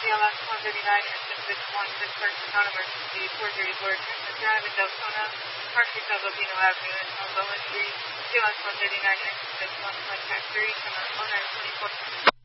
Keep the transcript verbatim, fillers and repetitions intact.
L S one thirty-nine, engine six one, dispatch non-emergency, four thirty-four, Christmas Drive in Deltona, Park six of Lobino Avenue on Bowman Street, C L S one thirty-nine, engine six one, contact three, come on oh nine twenty-four.